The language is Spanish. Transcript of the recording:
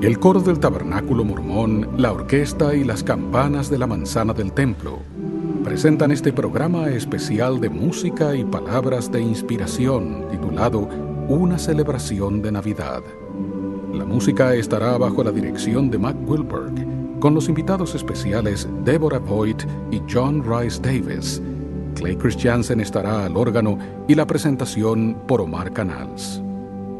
El coro del Tabernáculo Mormón, la orquesta y las campanas de la manzana del templo presentan este programa especial de música y palabras de inspiración titulado Una celebración de Navidad. La música estará bajo la dirección de Matt Wilberg, con los invitados especiales Deborah Voigt y John Rice Davis. Clay Christiansen estará al órgano y la presentación por Omar Canals.